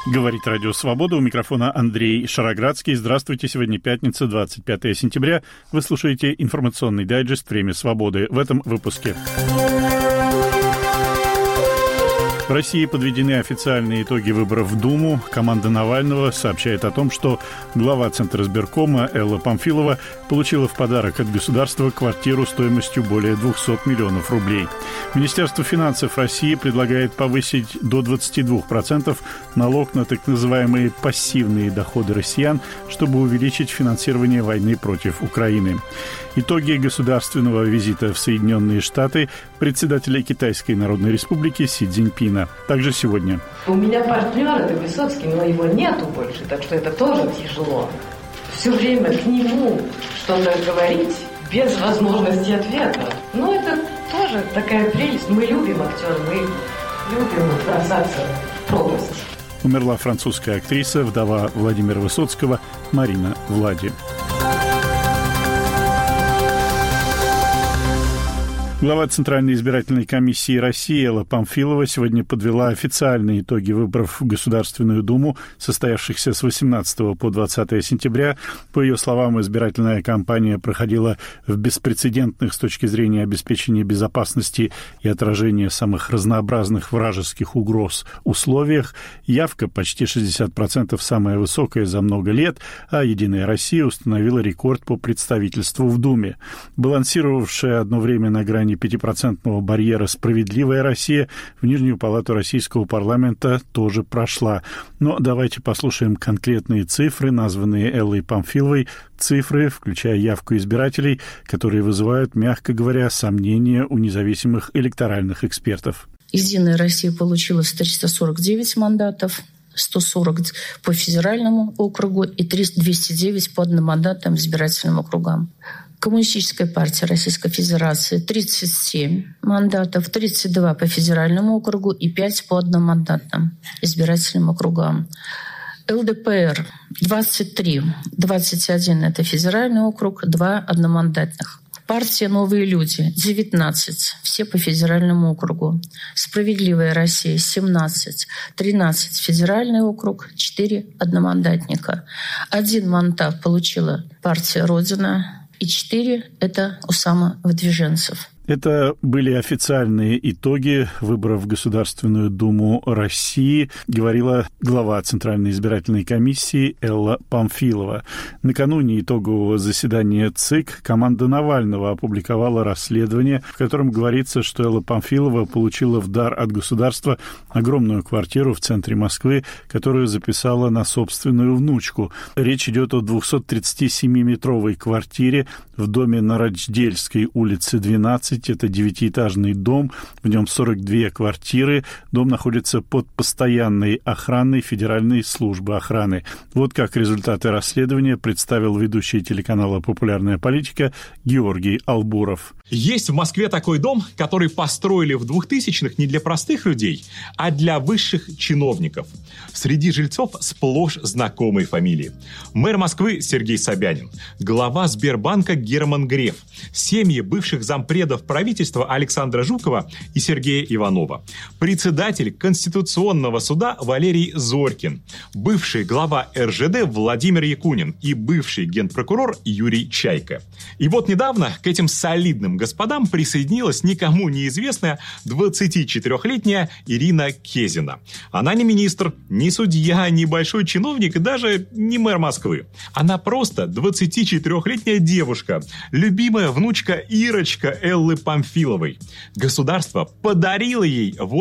Говорит Радио Свобода. У микрофона Андрей Шароградский. Здравствуйте. Сегодня пятница, 25 сентября. Вы слушаете информационный дайджест «Время свободы». В этом выпуске. В России подведены официальные итоги выборов в Думу. Команда Навального сообщает о том, что глава Центризбиркома Элла Памфилова получила в подарок от государства квартиру стоимостью более 200 миллионов рублей. Министерство финансов России предлагает повысить до 22% налог на так называемые пассивные доходы россиян, чтобы увеличить финансирование войны против Украины. Итоги государственного визита в Соединенные Штаты председателя Китайской Народной Республики Си Цзиньпина. Также сегодня. У меня партнер, это Высоцкий, но его нету больше, так что это тоже тяжело. Все время к нему что-то говорить без возможности ответа. Но это тоже такая прелесть. Мы любим актеров, мы любим бросаться в пропасть. Умерла французская актриса, вдова Владимира Высоцкого, Марина Влади. Глава Центральной избирательной комиссии России Элла Памфилова сегодня подвела официальные итоги выборов в Государственную Думу, состоявшихся с 18 по 20 сентября. По ее словам, избирательная кампания проходила в беспрецедентных с точки зрения обеспечения безопасности и отражения самых разнообразных вражеских угроз условиях. Явка почти 60%, самая высокая за много лет, а «Единая Россия» установила рекорд по представительству в Думе. Балансировавшая одно время на грани 5% барьера «Справедливая Россия» в Нижнюю палату российского парламента тоже прошла. Но давайте послушаем конкретные цифры, названные Эллой Памфиловой, цифры, включая явку избирателей, которые вызывают, мягко говоря, сомнения у независимых электоральных экспертов. «Единая Россия» получила 349 мандатов, 140 по федеральному округу и 209 по одномандатным избирательным округам. Коммунистическая партия Российской Федерации 37 мандатов, 32 по федеральному округу и 5 по одномандатным избирательным округам. ЛДПР 23, 21 – это федеральный округ, 2 одномандатных. Партия «Новые люди» 19, все по федеральному округу. «Справедливая Россия» 17, 13 федеральный округ, 4 одномандатника. 1 мандат получила партия «Родина», и 4 – это у самовыдвиженцев. Это были официальные итоги выборов в Государственную Думу России, говорила глава Центральной избирательной комиссии Элла Памфилова. Накануне итогового заседания ЦИК команда Навального опубликовала расследование, в котором говорится, что Элла Памфилова получила в дар от государства огромную квартиру в центре Москвы, которую записала на собственную внучку. Речь идет о 237-метровой квартире в доме на Рочдельской улице 12. Это 9-этажный дом, в нем 42 квартиры. Дом находится под постоянной охраной Федеральной службы охраны. Вот как результаты расследования представил ведущий телеканала «Популярная политика» Георгий Албуров. Есть в Москве такой дом, который построили в 2000-х не для простых людей, а для высших чиновников. Среди жильцов сплошь знакомые фамилии. Мэр Москвы Сергей Собянин, глава Сбербанка Герман Греф, семьи бывших зампредов правительства Александра Жукова и Сергея Иванова, председатель Конституционного суда Валерий Зорькин, бывший глава РЖД Владимир Якунин и бывший генпрокурор Юрий Чайка. И вот недавно к этим солидным господам присоединилась никому неизвестная 24-летняя Ирина Кезина. Она не министр, не судья, не большой чиновник и даже не мэр Москвы. Она просто 24-летняя девушка, любимая внучка Ирочка Эллы Памфиловой. Государство подарило ей